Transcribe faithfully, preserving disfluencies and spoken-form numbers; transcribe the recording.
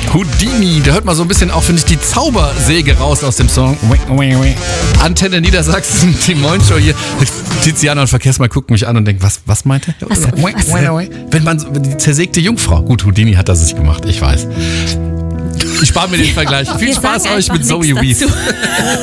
Houdini, da hört man so ein bisschen auch, finde ich, die Zaubersäge raus aus dem Song. Antenne Niedersachsen, die Moin-Show hier. Tiziana und Verkehrsmal gucken mich an und denken, was, was meinte er? Was, was? Wenn man so, die zersägte Jungfrau. Gut, Houdini hat das nicht gemacht, ich weiß. Ich spare mir den Vergleich. Viel Wir Spaß sagen euch mit einfach Zoe nichts Wees. dazu.